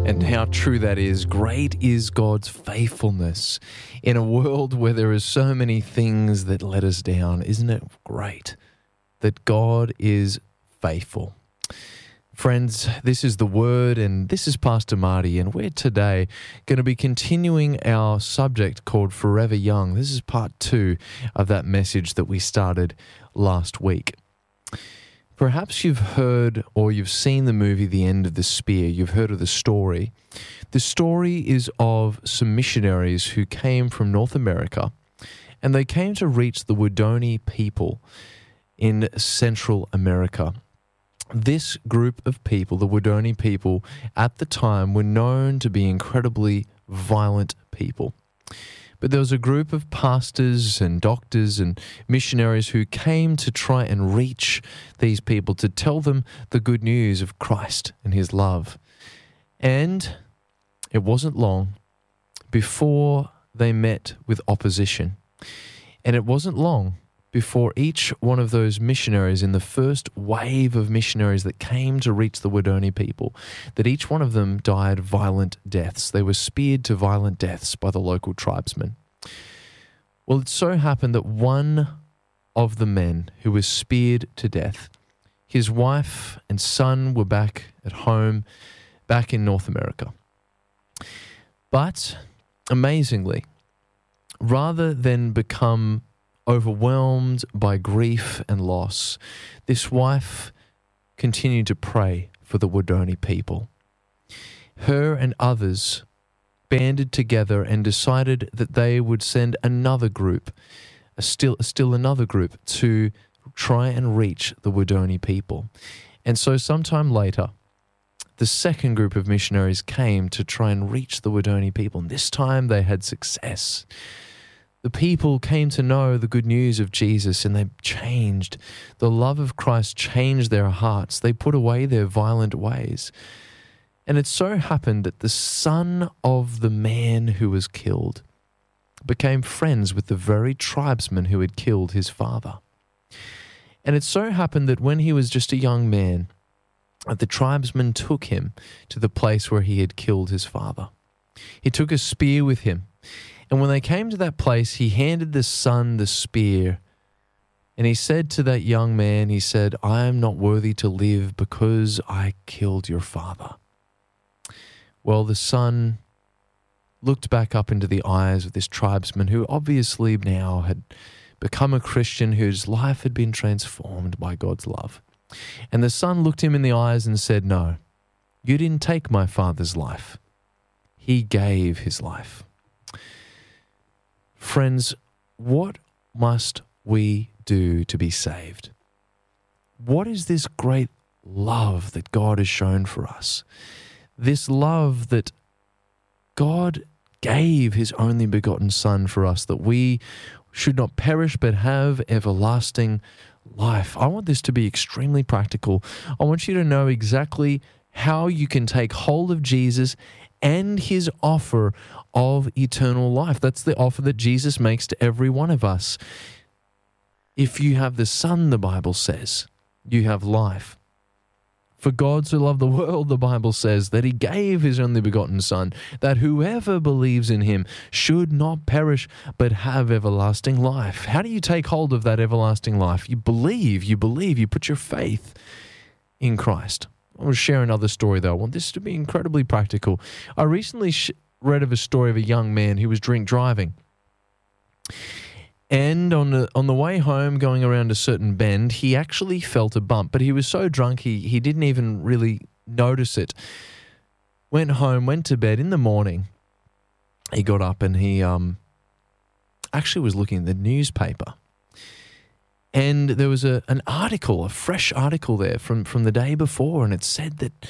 And how true that is. Great is God's faithfulness in a world where there are so many things that let us down. Isn't it great that God is faithful? Friends, this is the Word, and this is Pastor Marty, and we're today going to be continuing our subject called Forever Young. This is part 2 of that message that we started last week. Perhaps you've heard or you've seen the movie The End of the Spear. You've heard of the story. The story is of some missionaries who came from North America, and they came to reach the Waodani people in Central America. This group of people, the Waodani people, at the time were known to be incredibly violent people. But there was a group of pastors and doctors and missionaries who came to try and reach these people, to tell them the good news of Christ and his love. And it wasn't long before they met with opposition. And it wasn't long before each one of those missionaries in the first wave of missionaries that came to reach the Waodani people, that each one of them died violent deaths. They were speared to violent deaths by the local tribesmen. Well, it so happened that one of the men who was speared to death, his wife and son were back at home, back in North America. But amazingly, rather than become overwhelmed by grief and loss, this wife continued to pray for the Waodani people. Her and others banded together and decided that they would send another group, still another group, to try and reach the Waodani people. And so sometime later, the second group of missionaries came to try and reach the Waodani people, and this time they had success. The people came to know the good news of Jesus, and they changed. The love of Christ changed their hearts. They put away their violent ways. And it so happened that the son of the man who was killed became friends with the very tribesman who had killed his father. And it so happened that when he was just a young man, the tribesman took him to the place where he had killed his father. He took a spear with him. And when they came to that place, he handed the son the spear, and he said to that young man, he said, "I am not worthy to live because I killed your father." Well, the son looked back up into the eyes of this tribesman who obviously now had become a Christian, whose life had been transformed by God's love. And the son looked him in the eyes and said, "No, you didn't take my father's life. He gave his life." Friends, what must we do to be saved? What is this great love that God has shown for us? This love that God gave his only begotten Son for us, that we should not perish but have everlasting life. I want this to be extremely practical. I want you to know exactly how you can take hold of Jesus and his offer of eternal life. That's the offer that Jesus makes to every one of us. If you have the Son, the Bible says, you have life. For God so loved the world, the Bible says, that he gave his only begotten Son, that whoever believes in him should not perish, but have everlasting life. How do you take hold of that everlasting life? You believe, you put your faith in Christ. I want to share another story, though. I want this to be incredibly practical. I recently read of a story of a young man who was drink driving. And on the way home, going around a certain bend, he actually felt a bump. But he was so drunk, he didn't even really notice it. Went home, went to bed. In the morning, he got up and he actually was looking at the newspaper. And there was an article, a fresh article there from the day before, and it said that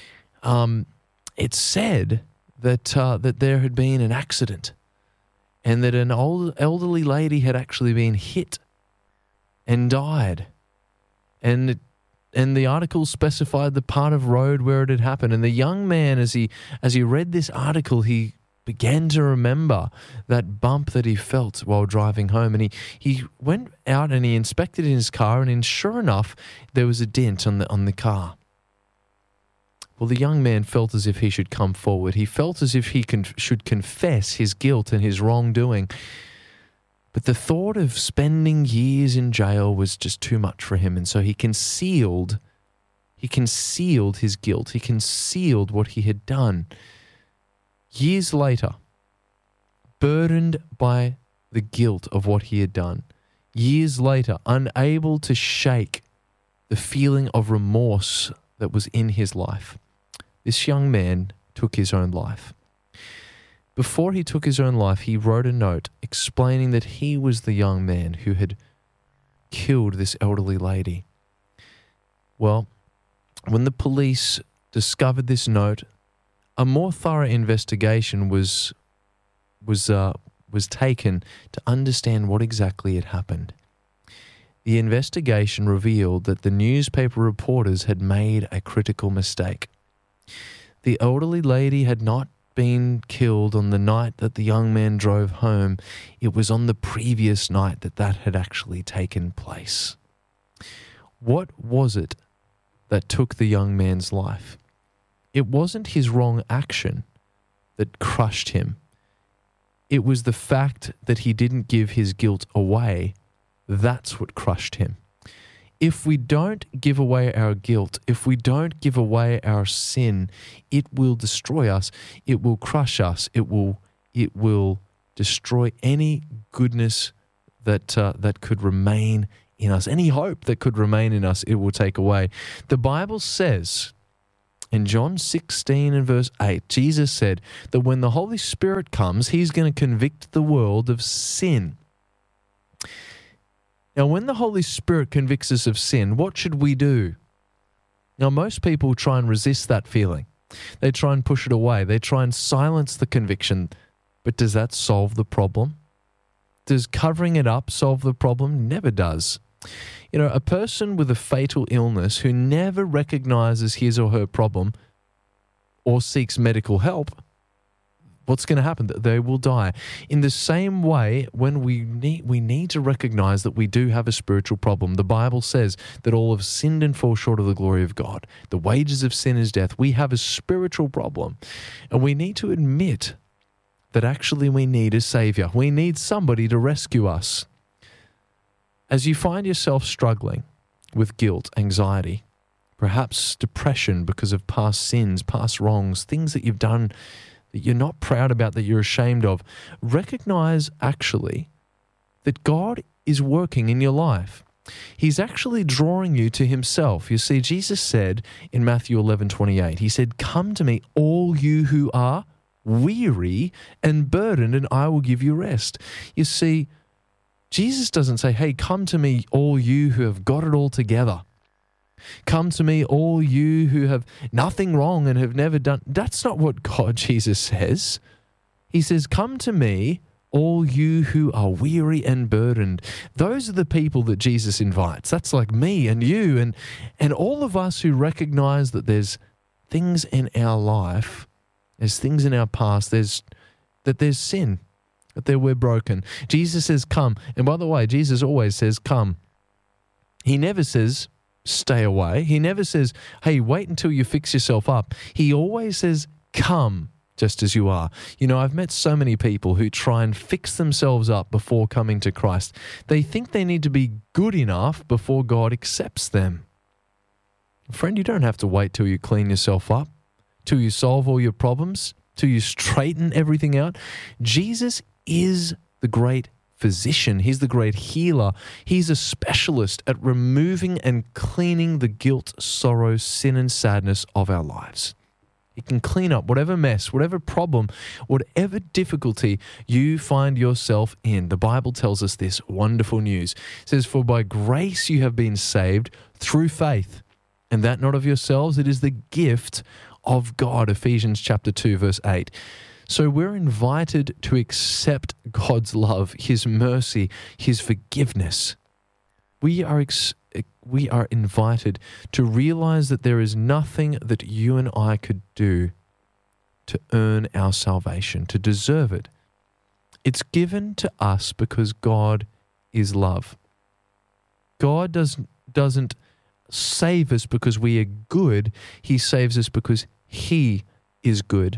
that there had been an accident, and that an elderly lady had actually been hit and died, and the article specified the part of road where it had happened. And the young man, as he read this article, he began to remember that bump that he felt while driving home. And he went out and he inspected his car, and sure enough, there was a dent on the car. Well, the young man felt as if he should come forward. He felt as if he should confess his guilt and his wrongdoing. But the thought of spending years in jail was just too much for him, and so he concealed his guilt. He concealed what he had done. Years later, burdened by the guilt of what he had done, years later, unable to shake the feeling of remorse that was in his life, this young man took his own life. Before he took his own life, he wrote a note explaining that he was the young man who had killed this elderly lady. Well, when the police discovered this note, a more thorough investigation was taken to understand what exactly had happened. The investigation revealed that the newspaper reporters had made a critical mistake. The elderly lady had not been killed on the night that the young man drove home. It was on the previous night that had actually taken place. What was it that took the young man's life? It wasn't his wrong action that crushed him. It was the fact that he didn't give his guilt away. That's what crushed him. If we don't give away our guilt, if we don't give away our sin, it will destroy us. It will crush us. It will destroy any goodness that could remain in us. Any hope that could remain in us, it will take away. The Bible says in John 16 and verse 8, Jesus said that when the Holy Spirit comes, he's going to convict the world of sin. Now, when the Holy Spirit convicts us of sin, what should we do? Now, most people try and resist that feeling. They try and push it away. They try and silence the conviction. But does that solve the problem? Does covering it up solve the problem? Never does. You know, a person with a fatal illness who never recognizes his or her problem or seeks medical help, what's going to happen? They will die. In the same way, when we need to recognize that we do have a spiritual problem. The Bible says that all have sinned and fall short of the glory of God. The wages of sin is death. We have a spiritual problem, and we need to admit that actually we need a savior. We need somebody to rescue us. As you find yourself struggling with guilt, anxiety, perhaps depression because of past sins, past wrongs, things that you've done that you're not proud about, that you're ashamed of, recognize actually that God is working in your life. He's actually drawing you to himself. You see, Jesus said in Matthew 11:28, he said, "Come to me, all you who are weary and burdened, and I will give you rest." You see, Jesus doesn't say, "Hey, come to me, all you who have got it all together. Come to me, all you who have nothing wrong and have never done." That's not what Jesus says. He says, "Come to me, all you who are weary and burdened." Those are the people that Jesus invites. That's like me and you and all of us who recognize that there's things in our life, there's things in our past, there's sin, that we're broken. Jesus says, "Come." And by the way, Jesus always says, "Come." He never says, "Stay away." He never says, "Hey, wait until you fix yourself up." He always says, "Come just as you are." You know, I've met so many people who try and fix themselves up before coming to Christ. They think they need to be good enough before God accepts them. Friend, you don't have to wait till you clean yourself up, till you solve all your problems, till you straighten everything out. Jesus is the great physician. He's the great healer. He's a specialist at removing and cleaning the guilt, sorrow, sin, and sadness of our lives. He can clean up whatever mess, whatever problem, whatever difficulty you find yourself in. The Bible tells us this wonderful news. It says, "For by grace you have been saved through faith, and that not of yourselves, it is the gift of God." Ephesians chapter 2, verse 8. So we're invited to accept God's love, his mercy, his forgiveness. We are invited to realize that there is nothing that you and I could do to earn our salvation, to deserve it. It's given to us because God is love. God doesn't save us because we are good. He saves us because He is good.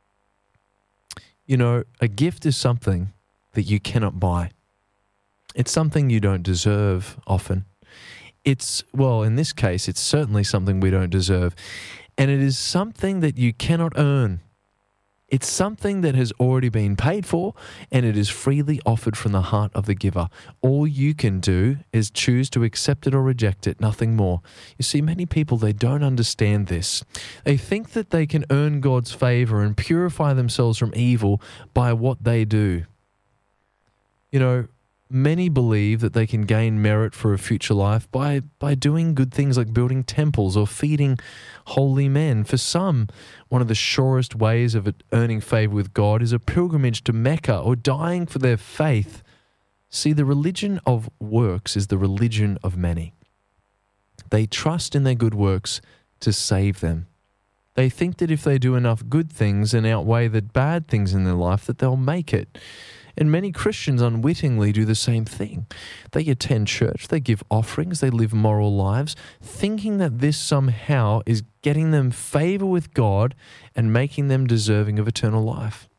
You know, a gift is something that you cannot buy. It's something you don't deserve often. Well, in this case, it's certainly something we don't deserve. And it is something that you cannot earn. It's something that has already been paid for, and it is freely offered from the heart of the giver. All you can do is choose to accept it or reject it, nothing more. You see, many people, they don't understand this. They think that they can earn God's favor and purify themselves from evil by what they do. You know, many believe that they can gain merit for a future life by doing good things like building temples or feeding holy men. For some, one of the surest ways of earning favor with God is a pilgrimage to Mecca or dying for their faith. See, the religion of works is the religion of many. They trust in their good works to save them. They think that if they do enough good things and outweigh the bad things in their life, that they'll make it. And many Christians unwittingly do the same thing. They attend church, they give offerings, they live moral lives, thinking that this somehow is getting them favor with God and making them deserving of eternal life.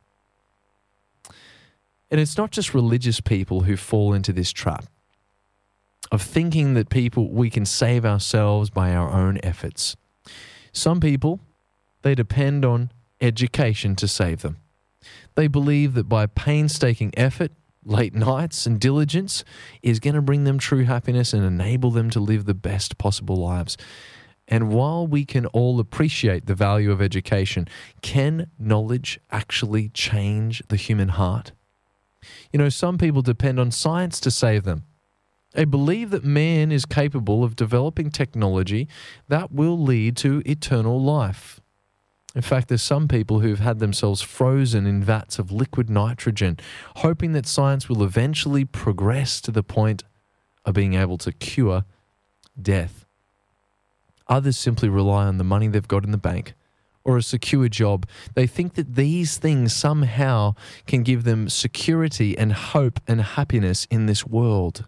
And it's not just religious people who fall into this trap of thinking that we can save ourselves by our own efforts. Some people, they depend on education to save them. They believe that by painstaking effort, late nights, and diligence is going to bring them true happiness and enable them to live the best possible lives. And while we can all appreciate the value of education, can knowledge actually change the human heart? You know, some people depend on science to save them. They believe that man is capable of developing technology that will lead to eternal life. In fact, there's some people who've had themselves frozen in vats of liquid nitrogen, hoping that science will eventually progress to the point of being able to cure death. Others simply rely on the money they've got in the bank or a secure job. They think that these things somehow can give them security and hope and happiness in this world.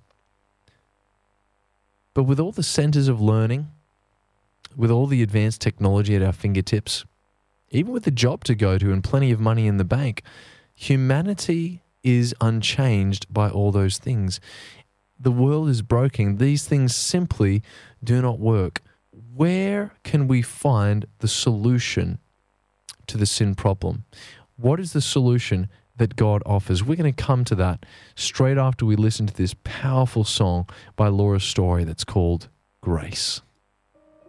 But with all the centers of learning, with all the advanced technology at our fingertips, even with a job to go to and plenty of money in the bank, humanity is unchanged by all those things. The world is broken. These things simply do not work. Where can we find the solution to the sin problem? What is the solution that God offers? We're going to come to that straight after we listen to this powerful song by Laura Story that's called Grace.